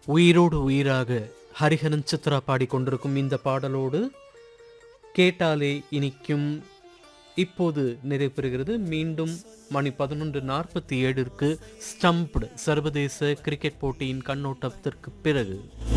உயிரோடு உயிராக ஹரிஹரன் சித்ரா பாடிக்கொண்டிருக்கும் இந்த பாடலோடு கேட்டாலே இனிக்கும் இப்போது நிறைவு மீண்டும் மணி 11:47 ஸ்டம்ப்டு சர்வதேச கிரிக்கெட் போட்டியின் கண்ணோட்டத்திற்கு பிறகு